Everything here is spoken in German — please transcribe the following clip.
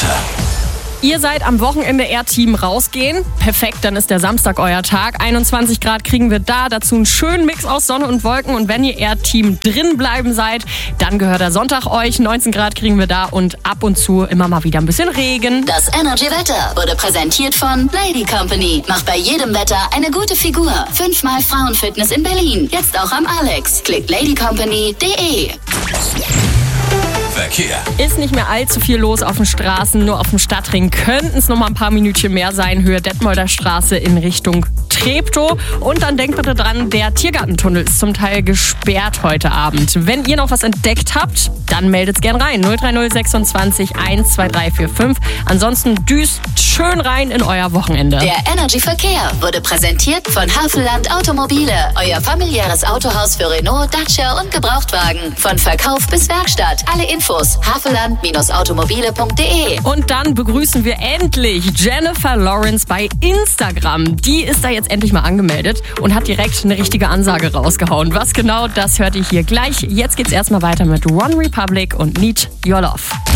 Wetter. Ihr seid am Wochenende eher Team rausgehen. Perfekt, dann ist der Samstag euer Tag. 21 Grad kriegen wir da. Dazu einen schönen Mix aus Sonne und Wolken. Und wenn ihr eher Team drin bleiben seid, dann gehört der Sonntag euch. 19 Grad kriegen wir da und ab und zu immer mal wieder ein bisschen Regen. Das Energy-Wetter wurde präsentiert von Lady Company. Macht bei jedem Wetter eine gute Figur. 5-mal Frauenfitness in Berlin. Jetzt auch am Alex. Klickt ladycompany.de. Verkehr. Ist nicht mehr allzu viel los auf den Straßen, nur auf dem Stadtring könnten es noch mal ein paar Minütchen mehr sein, Höhe Detmolder Straße in Richtung Treptow. Und dann denkt bitte dran, der Tiergartentunnel ist zum Teil gesperrt heute Abend. Wenn ihr noch was entdeckt habt, dann meldet's gern rein. 030 26 12345. Ansonsten düst schön rein in euer Wochenende. Der Energy Verkehr wurde präsentiert von Havelland Automobile. Euer familiäres Autohaus für Renault, Dacia und Gebrauchtwagen. Von Verkauf bis Werkstatt. Alle Infos havelland-automobile.de. Und dann begrüßen wir endlich Jennifer Lawrence bei Instagram. Die ist da jetzt endlich mal angemeldet und hat direkt eine richtige Ansage rausgehauen. Was genau, das hört ihr hier gleich. Jetzt geht's erstmal weiter mit One Republic und Need Your Love.